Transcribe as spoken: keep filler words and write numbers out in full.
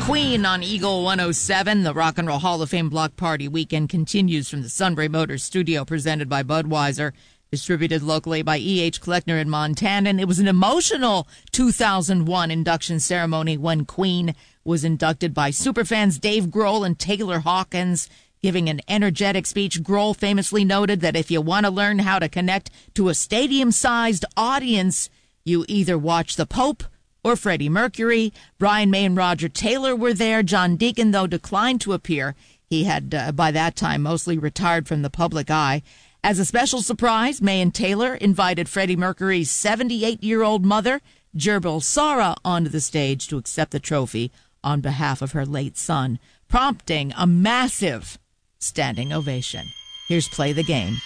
Queen on Eagle one oh seven. The Rock and Roll Hall of Fame Block Party weekend continues from the Sunbury Motors studio, presented by Budweiser, distributed locally by E H. Kleckner in Montana. And it was an emotional two thousand one induction ceremony when Queen was inducted by superfans Dave Grohl and Taylor Hawkins. Giving an energetic speech, Grohl famously noted that if you want to learn how to connect to a stadium-sized audience, you either watch the Pope or Freddie Mercury. Brian May and Roger Taylor were there. John Deacon, though, declined to appear. He had, uh, by that time, mostly retired from the public eye. As a special surprise, May and Taylor invited Freddie Mercury's seventy-eight-year-old mother, Gerbil Sara, onto the stage to accept the trophy on behalf of her late son, prompting a massive standing ovation. Here's Play the Game